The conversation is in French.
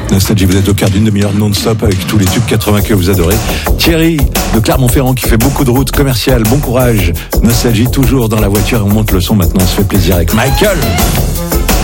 Nostalgie, vous êtes au cœur d'une demi-heure non-stop avec tous les tubes 80 que vous adorez. Thierry de Clermont-Ferrand qui fait beaucoup de routes commerciales. Bon courage. Nostalgie toujours dans la voiture. On monte le son maintenant. On se fait plaisir avec Michael.